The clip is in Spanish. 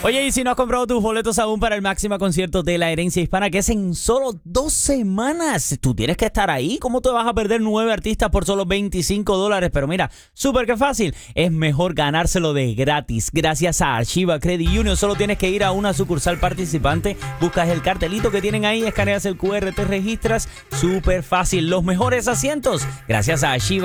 Oye, y si no has comprado tus boletos aún para el Máxima Concierto de la Herencia Hispana, que es en solo 2 semanas, tú tienes que estar ahí. ¿Cómo te vas a perder 9 artistas por solo $25? Pero mira, súper que fácil. Es mejor ganárselo de gratis. Gracias a Archiva Credit Union, solo tienes que ir a una sucursal participante, buscas el cartelito que tienen ahí, escaneas el QR, te registras. Súper fácil. Los mejores asientos. Gracias a Archiva